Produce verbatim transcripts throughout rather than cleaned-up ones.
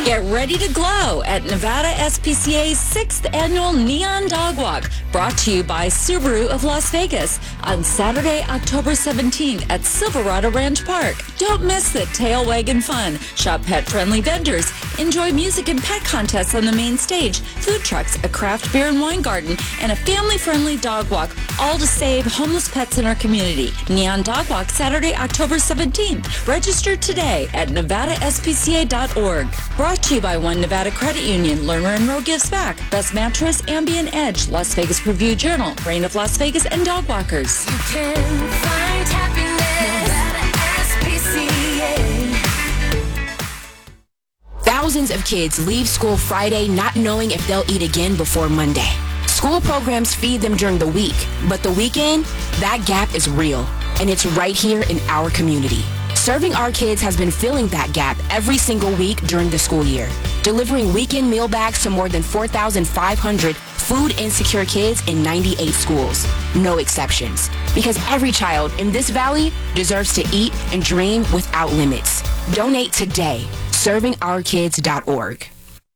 Get ready to glow at Nevada S P C A's sixth Annual Neon Dog Walk, brought to you by Subaru of Las Vegas on Saturday, October seventeenth at Silverado Ranch Park. Don't miss the tail wagging fun. Shop pet-friendly vendors. Enjoy music and pet contests on the main stage, food trucks, a craft beer and wine garden, and a family-friendly dog walk, all to save homeless pets in our community. Neon Dog Walk, Saturday, October seventeenth. Register today at nevada s p c a dot org. Brought to you by One Nevada Credit Union. Learn and Row gives back. Best Mattress, Ambient Edge, Las Vegas Review Journal, Reign of Las Vegas, and Dog Walkers. You can find happiness at S P C A. Thousands of kids leave school Friday not knowing if they'll eat again before Monday. School programs feed them during the week, but the weekend, that gap is real, and it's right here in our community. Serving Our Kids has been filling that gap every single week during the school year, delivering weekend meal bags to more than four thousand five hundred food-insecure kids in ninety-eight schools. No exceptions, because every child in this valley deserves to eat and dream without limits. Donate today. serving our kids dot org.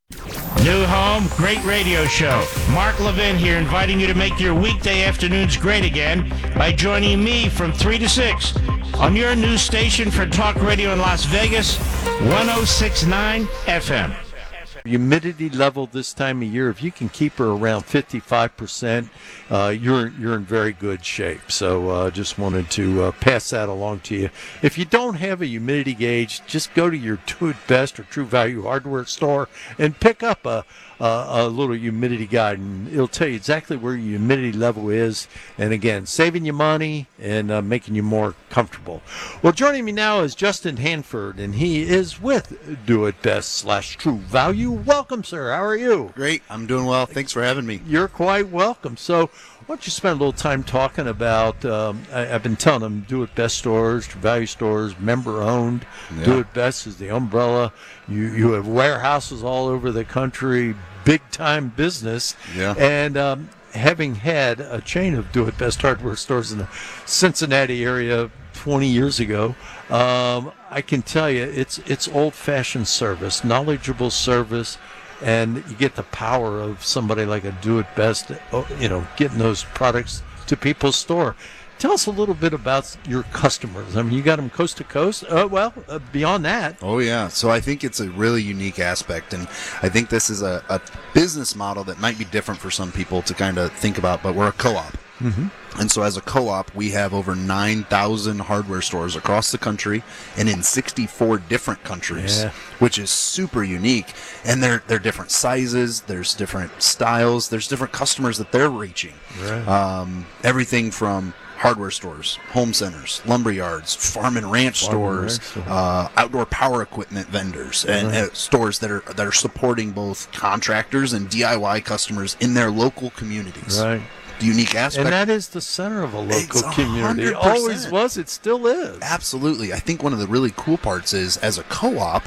New home, great radio show. Mark Levin here, inviting you to make your weekday afternoons great again by joining me from three to six on your news station for talk radio in Las Vegas, one oh six point nine F M. Humidity level this time of year, if you can keep her around fifty-five percent, uh, you're you're in very good shape. So uh, just wanted to uh, pass that along to you. If you don't have a humidity gauge, just go to your Do It Best or True Value hardware store and pick up a Uh, a little humidity guide, and it'll tell you exactly where your humidity level is, and again, saving you money and uh, making you more comfortable. Well, joining me now is Justin Hanford, and he is with Do It Best slash True Value. Welcome, sir. How are you? Great. I'm doing well. Thanks for having me. You're quite welcome. So why don't you spend a little time talking about, um, I, I've been telling them, Do It Best stores, True Value stores, member-owned. Yeah. Do It Best is the umbrella. You, you have warehouses all over the country, big-time business. Yeah. And um, having had a chain of Do It Best hardware stores in the Cincinnati area twenty years ago, um, I can tell you it's it's old-fashioned service, knowledgeable service, and you get the power of somebody like a Do It Best, you know, getting those products to people's store. Tell us a little bit about your customers. I mean, you got them coast to coast. Uh, well, uh, beyond that. Oh, yeah. So I think it's a really unique aspect, and I think this is a, a business model that might be different for some people to kind of think about, but we're a co-op. Mm-hmm. And so as a co-op, we have over nine thousand hardware stores across the country and in sixty-four different countries, yeah. which is super unique. And they're, they're different sizes, there's different styles, there's different customers that they're reaching. Right. Um, everything from hardware stores, home centers, lumber yards, farm and ranch farm stores, and ranch. Uh, outdoor power equipment vendors, and right. uh, stores that are that are supporting both contractors and D I Y customers in their local communities. Right. The unique aspect. And that is the center of a local community. It always was. It still is. Absolutely. I think one of the really cool parts is, as a co-op,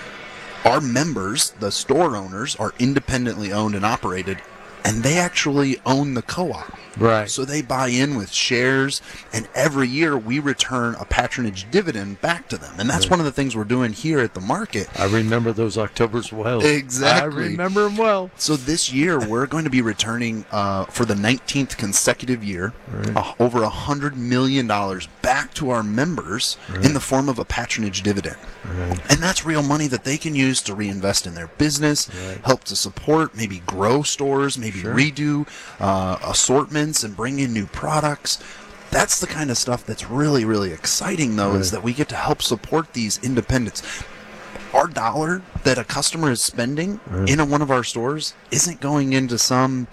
our members, the store owners, are independently owned and operated, and they actually own the co-op. Right. So they buy in with shares, and every year we return a patronage dividend back to them. And that's right. one of the things we're doing here at the market. I remember those Octobers well. Exactly. I remember them well. So this year we're going to be returning, uh, for the nineteenth consecutive year, right. uh, over one hundred million dollars back to our members right. in the form of a patronage dividend. Right. And that's real money that they can use to reinvest in their business, right. help to support, maybe grow stores, maybe sure. redo uh, assortment, and bring in new products. That's the kind of stuff that's really, really exciting, though, right. is that we get to help support these independents. Our dollar that a customer is spending right. in a, one of our stores isn't going into some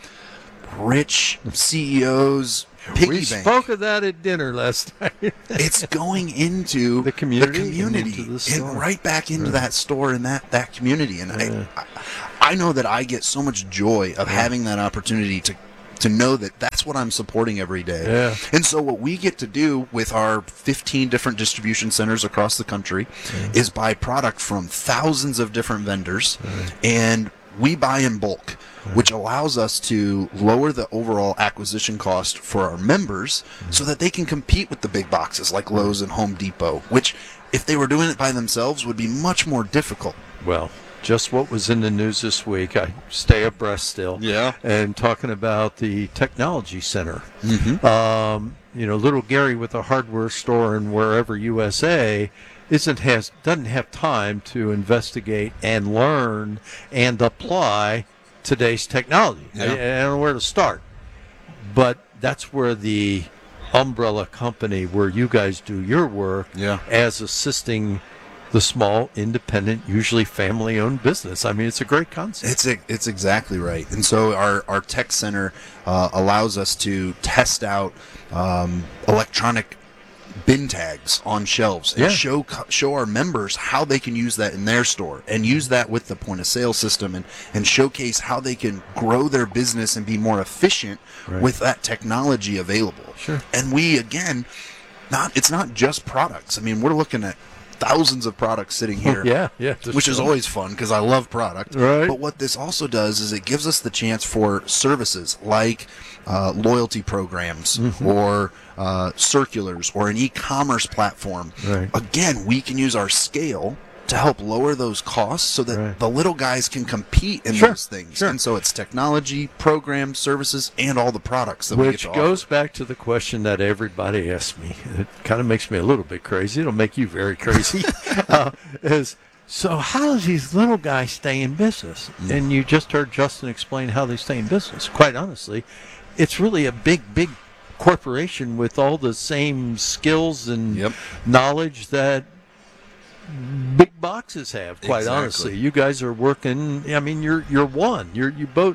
rich C E O's piggy we bank. We spoke of that at dinner last night. It's going into the community, the community and, into the and right back into right. that store and that, that community. And yeah. I, I, I know that I get so much joy of yeah. having that opportunity to to know that that's what I'm supporting every day. Yeah. And so what we get to do with our fifteen different distribution centers across the country yeah. is buy product from thousands of different vendors, right. and we buy in bulk, right. which allows us to lower the overall acquisition cost for our members mm-hmm. so that they can compete with the big boxes like Lowe's and Home Depot, which if they were doing it by themselves would be much more difficult. Well, just what was in the news this week. I stay abreast still. Yeah. And talking about the technology center. Mm-hmm. Um, you know, little Gary with a hardware store in wherever U S A isn't has doesn't have time to investigate and learn and apply today's technology. Yeah. I, I don't know where to start, but that's where the umbrella company where you guys do your work Yeah. as assisting the small, independent, usually family-owned business. I mean, it's a great concept. It's a, it's exactly right. And so our, our tech center uh, allows us to test out um, electronic bin tags on shelves and Yeah. show show our members how they can use that in their store and use that with the point of sale system and, and showcase how they can grow their business and be more efficient Right. with that technology available. Sure. And we, again, not it's not just products. I mean, we're looking at thousands of products sitting here. yeah, yeah. just Which is so- always fun because I love product. Right. But what this also does is it gives us the chance for services like uh, loyalty programs Mm-hmm. or uh, circulars or an e-commerce platform. Right. Again, we can use our scale to help lower those costs so that Right. the little guys can compete in Sure, those things. sure. And so it's technology, programs, services, and all the products that we get Which to goes offer. back to the question that everybody asks me. It kind of makes me a little bit crazy. It'll make you very crazy. uh, is so how do these little guys stay in business? Mm. And you just heard Justin explain how they stay in business. Quite honestly, it's really a big, big corporation with all the same skills and Yep. knowledge that big boxes have. Quite Exactly. honestly, you guys are working. I mean, you're you're one. You're you both.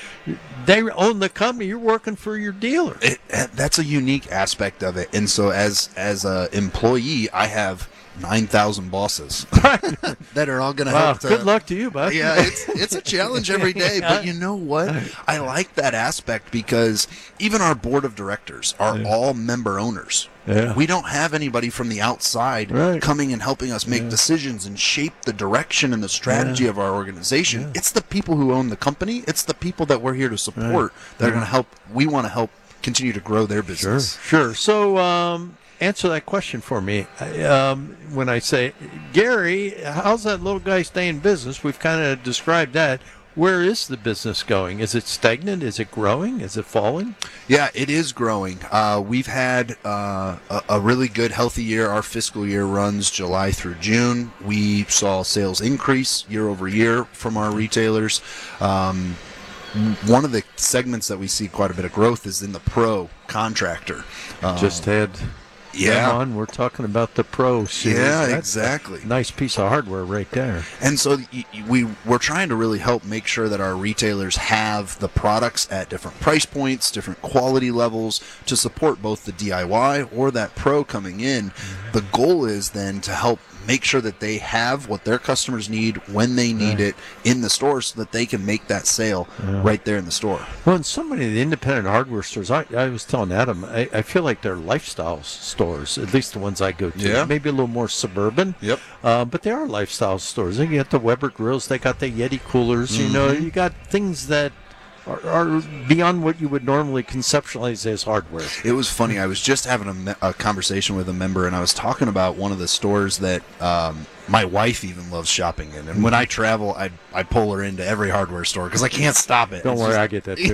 They own the company. You're working for your dealer. It, that's a unique aspect of it. And so as as a employee, I have nine thousand bosses that are all going to Wow, help to, good luck to you, bud. Yeah, it's it's a challenge every day, but you know what? I like that aspect because even our board of directors are all member owners. Yeah. We don't have anybody from the outside Right. coming and helping us make decisions and shape the direction and the strategy Yeah. of our organization. It's the people who own the company. It's the people that we're here to support that are going to help. We want to help continue to grow their Sure, business. sure. So, um, answer that question for me. I, Um, when I say, Gary, how's that little guy stay in business? We've kind of described that. Where is the business going? Is it stagnant? Is it growing? Is it falling? Yeah, it is growing. Uh, we've had uh, a, a really good, healthy year. Our fiscal year runs July through June. We saw sales increase year over year from our retailers. Um, one of the segments that we see quite a bit of growth is in the pro contractor. Uh, Just had yeah. them on. We're talking about the Pro series. Yeah, That's a exactly. nice piece of hardware right there. And so y- y- we we're trying to really help make sure that our retailers have the products at different price points, different quality levels to support both the D I Y or that pro coming in. The goal is then to help make sure that they have what their customers need when they need it in the store so that they can make that sale right there in the store. Well, in so many of the independent hardware stores, I, I was telling Adam, I, I feel like they're lifestyle stores, at least the ones I go to. Yeah. Maybe a little more suburban. Yep. Uh, but they are lifestyle stores. They got the Weber grills, they got the Yeti coolers, you know, you got things that are, are beyond what you would normally conceptualize as hardware. It was funny. I was just having a, me- a conversation with a member, and I was talking about one of the stores that um, my wife even loves shopping in. And when I travel, I I pull her into every hardware store because I can't stop it. Don't It's worry, just- I get that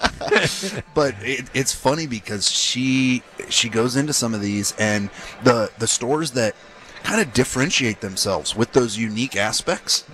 too. but it, it's funny because she she goes into some of these, and the the stores that kind of differentiate themselves with those unique aspects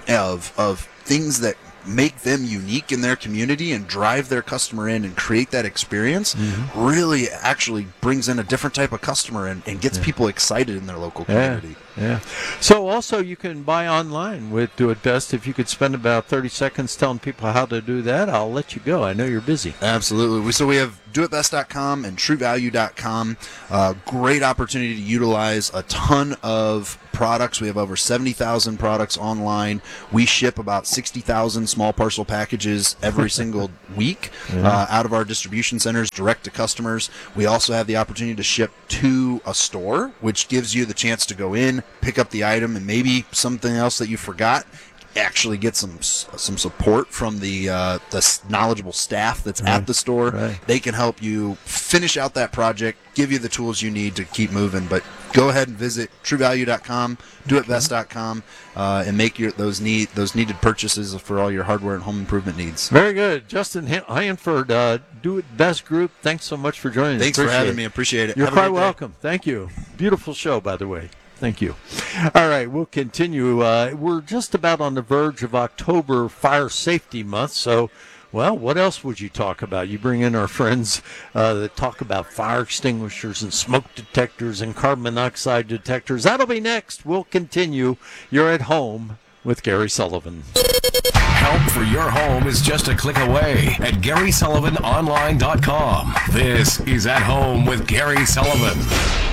of of things that make them unique in their community and drive their customer in and create that experience really actually brings in a different type of customer and, and gets people excited in their local Yeah, community. yeah. So also you can buy online with Do It Best. If you could spend about thirty seconds telling people how to do that, I'll let you go. I know you're busy. Absolutely. We- So we have do it best dot com and true value dot com. Uh, great opportunity to utilize a ton of products. We have over seventy thousand products online. We ship about sixty thousand small parcel packages every single week uh, out of our distribution centers direct to customers. We also have the opportunity to ship to a store, which gives you the chance to go in, pick up the item, and maybe something else that you forgot. actually get some some support from the uh, the s- knowledgeable staff that's Right. at the store. Right. They can help you finish out that project, give you the tools you need to keep moving. But go ahead and visit true value dot com, do it best dot com, uh, and make your those need those needed purchases for all your hardware and home improvement needs. Very good. Justin Han- Hanford, uh, Do It Best Group, thanks so much for joining us. Thanks for Appreciate having it. me. Appreciate it. You're Have a quite great day. welcome. Thank you. Beautiful show, by the way. Thank you. All right, we'll continue. Uh, we're just about on the verge of October Fire Safety Month, so, well, what else would you talk about? You bring in our friends uh, that talk about fire extinguishers and smoke detectors and carbon monoxide detectors. That'll be next. We'll continue. You're at home with Gary Sullivan. Help for your home is just a click away at Gary Sullivan Online dot com. This is At Home with Gary Sullivan.